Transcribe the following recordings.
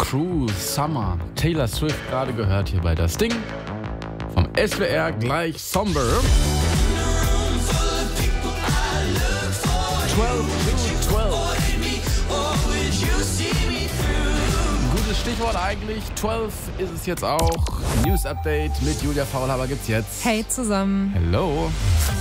Cruel Summer. Taylor Swift gerade gehört hier bei Das Ding. Vom SWR gleich Somber. 12 to 12. Gutes Stichwort eigentlich. 12 ist es jetzt auch. News Update mit Julia Faulhaber gibt's jetzt. Hey zusammen. Hello.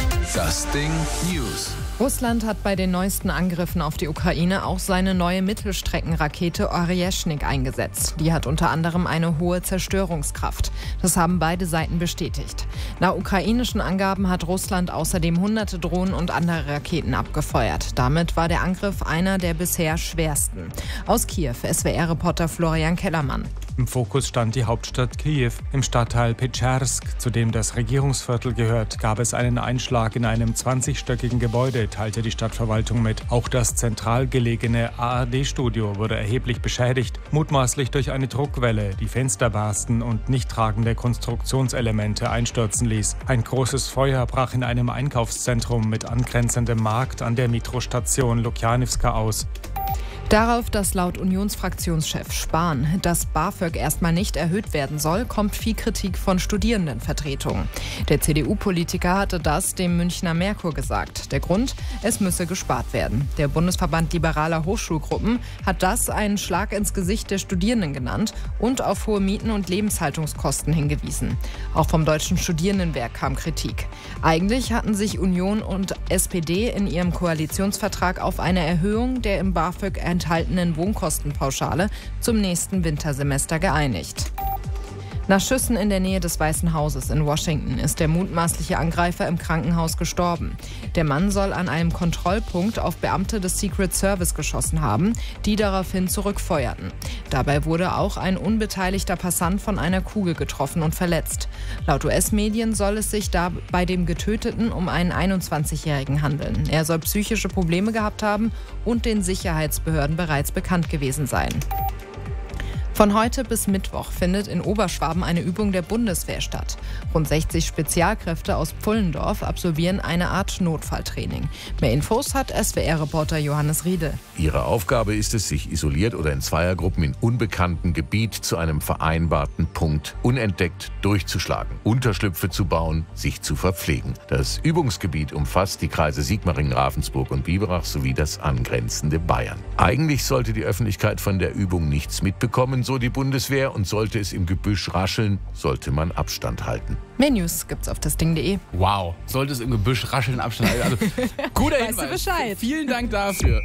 Das Ding News. Russland hat bei den neuesten Angriffen auf die Ukraine auch seine neue Mittelstreckenrakete Oryeshnik eingesetzt. Die hat unter anderem eine hohe Zerstörungskraft. Das haben beide Seiten bestätigt. Nach ukrainischen Angaben hat Russland außerdem hunderte Drohnen und andere Raketen abgefeuert. Damit war der Angriff einer der bisher schwersten. Aus Kiew, SWR-Reporter Florian Kellermann. Im Fokus stand die Hauptstadt Kiew. Im Stadtteil Petschersk, zu dem das Regierungsviertel gehört, gab es einen Einschlag in einem 20-stöckigen Gebäude, teilte die Stadtverwaltung mit. Auch das zentral gelegene ARD-Studio wurde erheblich beschädigt, mutmaßlich durch eine Druckwelle, die Fenster barsten und nicht tragende Konstruktionselemente einstürzen ließ. Ein großes Feuer brach in einem Einkaufszentrum mit angrenzendem Markt an der Metrostation Lukjanivka aus. Darauf, dass laut Unionsfraktionschef Spahn das BAföG erstmal nicht erhöht werden soll, kommt viel Kritik von Studierendenvertretungen. Der CDU-Politiker hatte das dem Münchner Merkur gesagt. Der Grund, es müsse gespart werden. Der Bundesverband liberaler Hochschulgruppen hat das einen Schlag ins Gesicht der Studierenden genannt und auf hohe Mieten und Lebenshaltungskosten hingewiesen. Auch vom Deutschen Studierendenwerk kam Kritik. Eigentlich hatten sich Union und SPD in ihrem Koalitionsvertrag auf eine Erhöhung der im BAföG enthaltenen Wohnkostenpauschale zum nächsten Wintersemester geeinigt. Nach Schüssen in der Nähe des Weißen Hauses in Washington ist der mutmaßliche Angreifer im Krankenhaus gestorben. Der Mann soll an einem Kontrollpunkt auf Beamte des Secret Service geschossen haben, die daraufhin zurückfeuerten. Dabei wurde auch ein unbeteiligter Passant von einer Kugel getroffen und verletzt. Laut US-Medien soll es sich da bei dem Getöteten um einen 21-Jährigen handeln. Er soll psychische Probleme gehabt haben und den Sicherheitsbehörden bereits bekannt gewesen sein. Von heute bis Mittwoch findet in Oberschwaben eine Übung der Bundeswehr statt. Rund 60 Spezialkräfte aus Pfullendorf absolvieren eine Art Notfalltraining. Mehr Infos hat SWR-Reporter Johannes Riede. Ihre Aufgabe ist es, sich isoliert oder in Zweiergruppen in unbekanntem Gebiet zu einem vereinbarten Punkt unentdeckt durchzuschlagen, Unterschlüpfe zu bauen, sich zu verpflegen. Das Übungsgebiet umfasst die Kreise Sigmaringen, Ravensburg und Biberach sowie das angrenzende Bayern. Eigentlich sollte die Öffentlichkeit von der Übung nichts mitbekommen, so die Bundeswehr, und sollte es im Gebüsch rascheln, sollte man Abstand halten. Mehr News gibt's auf dasding.de. Wow, sollte es im Gebüsch rascheln, Abstand halten. Also, guter Hinweis. Weißt du Bescheid? Vielen Dank dafür.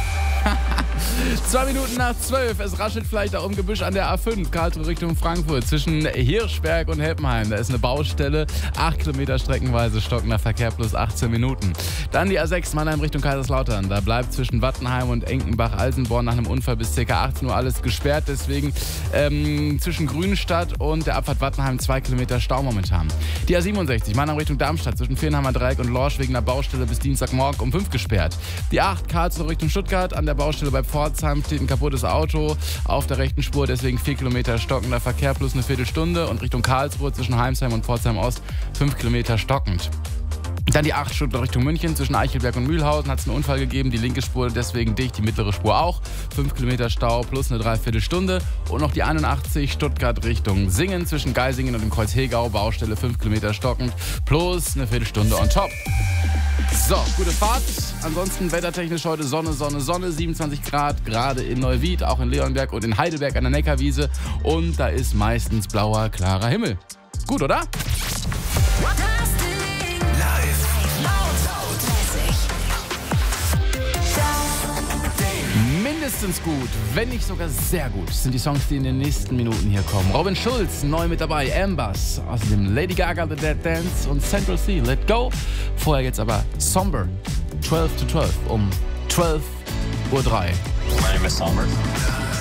2 Minuten nach 12. Es raschelt vielleicht auch im Gebüsch an der A5, Karlsruhe Richtung Frankfurt, zwischen Hirschberg und Heppenheim. Da ist eine Baustelle, 8 Kilometer streckenweise stockender Verkehr plus 18 Minuten. Dann die A6 Mannheim Richtung Kaiserslautern. Da bleibt zwischen Wattenheim und Enkenbach-Alsenborn nach einem Unfall bis ca. 18 Uhr alles gesperrt. Deswegen zwischen Grünstadt und der Abfahrt Wattenheim 2 Kilometer Stau momentan. Die A67 Mannheim Richtung Darmstadt zwischen Vierenheimer Dreieck und Lorsch wegen einer Baustelle bis Dienstagmorgen um 5 gesperrt. Die 8 Karlsruhe Richtung Stuttgart an der Baustelle bei Pforzheim steht ein kaputtes Auto auf der rechten Spur, deswegen 4 Kilometer stockender Verkehr plus eine Viertelstunde, und Richtung Karlsruhe zwischen Heimsheim und Pforzheim Ost 5 Kilometer stockend. Dann die 8 Stuttgart Richtung München, zwischen Eichelberg und Mühlhausen hat es einen Unfall gegeben, die linke Spur deswegen dicht, die mittlere Spur auch, 5 Kilometer Stau plus eine Dreiviertelstunde, und noch die 81 Stuttgart Richtung Singen, zwischen Geisingen und dem Kreuz Hegau, Baustelle 5 Kilometer stockend plus eine Viertelstunde on top. So, gute Fahrt. Ansonsten wettertechnisch heute Sonne, Sonne, Sonne, 27 Grad, gerade in Neuwied, auch in Leonberg und in Heidelberg an der Neckarwiese, und da ist meistens blauer, klarer Himmel. Gut, oder? Mindestens gut, wenn nicht sogar sehr gut, sind die Songs, die in den nächsten Minuten hier kommen. Robin Schulz, neu mit dabei, Ambers, außerdem Lady Gaga, The Dead Dance und Central C, Let Go. Vorher jetzt aber Somber, 12 to 12, um 12:03 Uhr. My name is Somber.